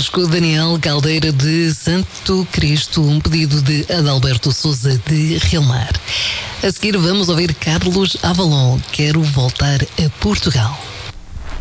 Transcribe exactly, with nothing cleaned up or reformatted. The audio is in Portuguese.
Vasco Daniel Caldeira de Santo Cristo, um pedido de Adalberto Souza de Rilmar. A seguir vamos ouvir Carlos Avalon, Quero Voltar a Portugal.